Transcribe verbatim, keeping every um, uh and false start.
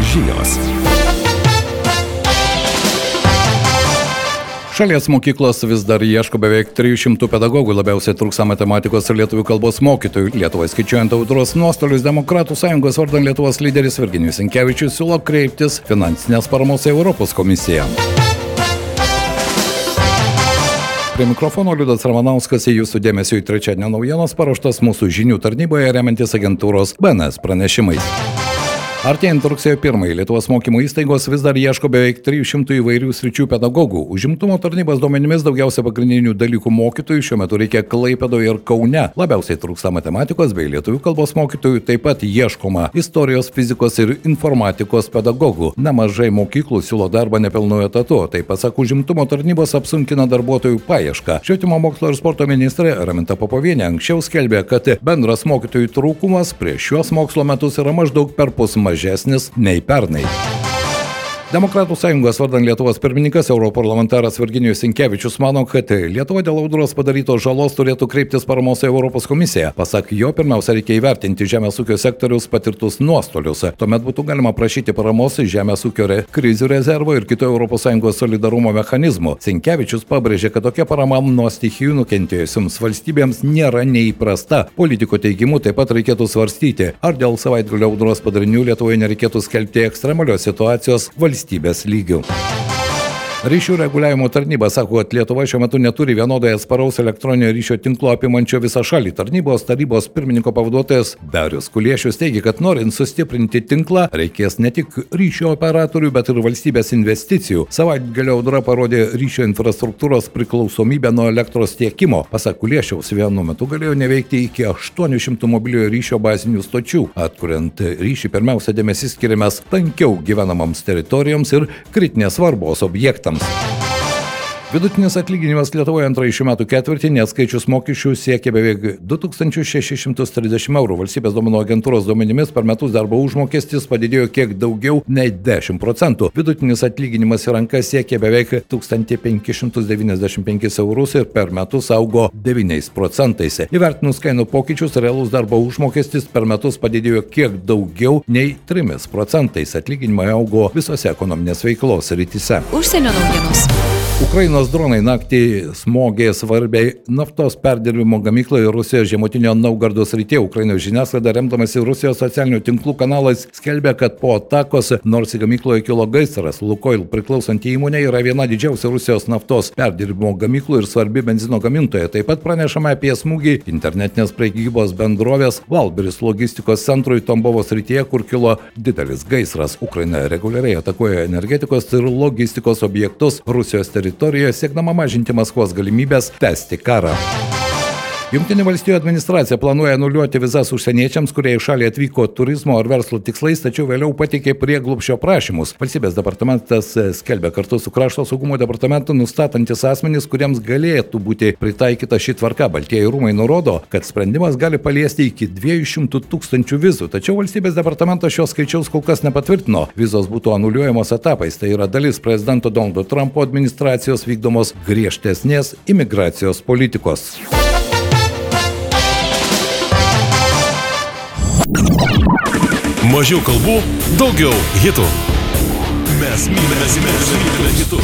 Žinios. Šalies mokyklos vis dar ieško beveik trijų šimtų pedagogų, labiausiai trūksta matematikos ir lietuvių kalbos mokytojų. Lietuvai skaičiuojant audros nuostolius, Demokratų sąjungos vardan Lietuvos lyderis Virginijus Sinkevičius siūlo kreiptis finansinės paramos į Europos komisiją. Prie mikrofono Liudas Ramanauskas, į jūsų dėmesio į trečiadienio naujienas paruoštas mūsų žinių tarnyboje remiantis agentūros B N S pranešimais. Artėjant rugsėjo pirmąjį Lietuvos mokymo įstaigos vis dar ieško beveik trijų šimtų įvairių sričių pedagogų. Užimtumo tarnybos duomenimis daugiausia pagrindinių dalykų mokytojų šiuo metu reikia Klaipėdoje ir Kaune. Labiausiai trūksta matematikos bei lietuvių kalbos mokytojų, taip pat ieškoma istorijos, fizikos ir informatikos pedagogų. Nemažai mokyklų siūlo darbą nepilnu etatu, tai pasak užimtumo tarnybos apsunkina darbuotojų paiešką. Švietimo mokslo ir sporto ministrė Raminta Popovienė anksčiau skelbė, kad bendras mokytojų trūkumas prieš šiuos mokslo metus yra maždaug perpus mažesnis nei pernai. Demokratų sąjungos vardan Lietuvos pirmininkas europarlamentaras Virginijus Sinkevičius mano, kad Lietuva dėl audros padarytos žalos turėtų kreiptis paramos į Europos komisiją. Pasak jo, pirmiausia reikia įvertinti žemės ūkio sektoriaus patirtus nuostolius. Tuomet būtų galima prašyti paramos iš žemės ūkio re, krizių rezervo ir kitų Europos Sąjungos solidarumo mechanizmų. Sinkevičius pabrėžė, kad tokia parama nuo stichijų nukentėjusiams valstybėms nėra neįprasta. Politiko teigimu taip pat reikėtų svarstyti, ar dėl savaitgalio audros padarinių Lietuvoje nereikėtų skelbti ekstremalios situacijos valstybės valstybės lygių. Ryšių reguliavimo tarnyba sako, kad Lietuva šiuo metu neturi vienodai atsparaus elektroninio ryšio tinklo apimančio visą šalį. Tarnybos tarybos pirmininko pavaduotojas Darius Kuliešius teigia, kad norint sustiprinti tinklą, reikės ne tik ryšio operatorių, bet ir valstybės investicijų. Savaitgalio audra parodė ryšio infrastruktūros priklausomybę nuo elektros tiekimo. Pasak Kuliešiaus, vienu metu galėjo neveikti iki aštuonių šimtų mobiliojo ryšio bazinių stočių. Atkuriant ryšį, pirmiausia dėmesys skiriamas tankiau gyvenamams teritorijoms ir kritinės svarbos objektams. Vidutinis atlyginimas Lietuvoje antrąjį šių metų ketvirtį, neatskaičius mokesčių, siekia beveik du tūkstančius šešis šimtus trisdešimt eurų. Valstybės duomenų agentūros duomenimis per metus darbo užmokestis padidėjo kiek daugiau nei dešimt procentų. Vidutinis atlyginimas į rankas siekia beveik tūkstantį penkis šimtus devyniasdešimt penkis eurus ir per metus augo devyniais procentais. Įvertinus kainų pokyčius, realus darbo užmokestis per metus padidėjo kiek daugiau nei trimis procentais. Atlyginimai augo visose ekonominės veiklos srityse. Užsienio naujienos. Ukrainos dronai naktį smogė svarbiai naftos perdirbimo gamyklai Rusijos žemutinio Naugardo srityje. Ukrainos žiniasklaida, remdamasi Rusijos socialinių tinklų kanalais, skelbia, kad po atakos, nors į gamykloje kilo gaisras, Lukoil priklausanti įmonė yra viena didžiausia Rusijos naftos perdirbimo gamyklų ir svarbi benzino gamintoja. Taip pat pranešama apie smūgį internetinės prekybos bendrovės Valberis logistikos centrui Tambovo srityje, kur kilo didelis gaisras. Ukraina reguliariai atakuoja energetikos ir logistikos objektus Rusijos teritorijoje. teritorijoje, siekdama mažinti Maskvos galimybės tęsti karą. Jungtinių valstijų administracija planuoja anuliuoti vizas užsieniečiams, kurie į šalį atvyko turizmo ar verslo tikslais, tačiau vėliau pateikė prieglobsčio prašymus. Valstybės departamentas skelbia kartu su Krašto saugumo departamentu nustatantis asmenys, kuriems galėtų būti pritaikyta ši tvarka. Baltieji rūmai nurodo, kad sprendimas gali paliesti iki dviejų šimtų tūkstančių vizų, tačiau valstybės departamentas šios skaičiaus kol kas nepatvirtino. Vizos būtų anuliuojamos etapais, tai yra dalis prezidento Donaldo Trumpo administracijos vykdomos griežtesnės imigracijos politikos. Mažiau kalbų, daugiau hitų. Mes mylime hitų.